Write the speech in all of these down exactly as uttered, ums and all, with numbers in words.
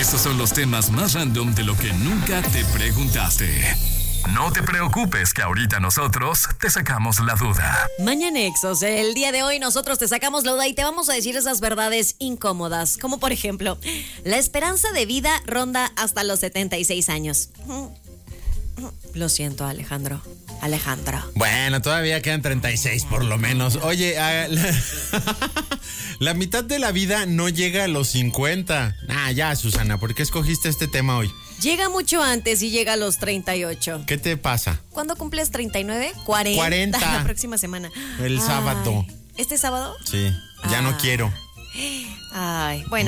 Estos son los temas más random de lo que nunca te preguntaste. No te preocupes, que ahorita nosotros te sacamos la duda. Mañanexos, el día de hoy nosotros te sacamos la duda y te vamos a decir esas verdades incómodas, como por ejemplo, la esperanza de vida ronda hasta los setenta y seis años. Lo siento, Alejandro. Alejandro. Bueno, todavía quedan treinta y seis por lo menos. Oye, a, la, la mitad de la vida no llega a los cincuenta. Ah, ya, Susana, ¿por qué escogiste este tema hoy? Llega mucho antes y llega a los treinta y ocho. ¿Qué te pasa? ¿Cuándo cumples treinta y nueve? cuarenta. cuarenta. La próxima semana. El Ay, sábado. ¿Este sábado? Sí, ya Ay. no quiero. Ay, bueno.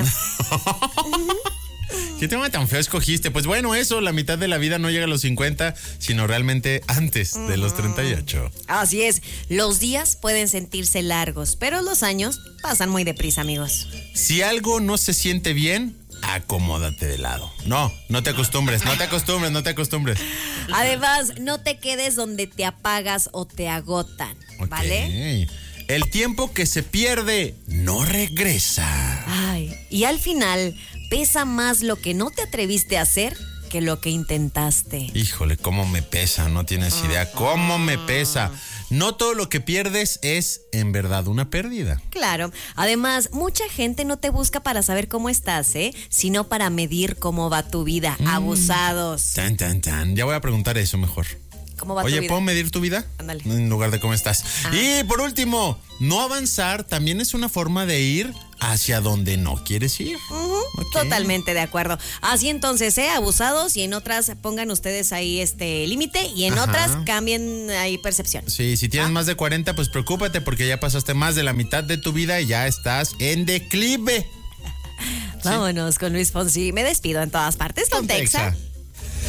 ¿Qué tema tan feo escogiste? Pues bueno, eso, la mitad de la vida no llega a los cincuenta, sino realmente antes de los treinta y ocho. Así es, los días pueden sentirse largos, pero los años pasan muy deprisa, amigos. Si algo no se siente bien, acomódate de lado. No, no te acostumbres, no te acostumbres, no te acostumbres. Además, no te quedes donde te apagas o te agotan, ¿vale? Okay. El tiempo que se pierde no regresa. Ay, y al final pesa más lo que no te atreviste a hacer que lo que intentaste. Híjole, cómo me pesa, no tienes idea cómo me pesa. No todo lo que pierdes es en verdad una pérdida. Claro, además mucha gente no te busca para saber cómo estás, ¿eh? Sino para medir cómo va tu vida. Mm. Abusados. Tan, tan, tan. Ya voy a preguntar eso mejor. ¿Cómo va Oye, tu vida? ¿puedo medir tu vida? Ándale. En lugar de cómo estás. Ah. Y por último, no avanzar también es una forma de ir hacia donde no quieres ir. Uh-huh. Okay. Totalmente de acuerdo. Así entonces, ¿eh? Abusados, y en otras pongan ustedes ahí este límite y en Ajá. otras cambien ahí percepción. Sí, si tienes ¿Ah? más de cuarenta, pues preocúpate porque ya pasaste más de la mitad de tu vida y ya estás en declive. Vámonos ¿Sí? con Luis Fonsi. Me despido en todas partes. Con Texa.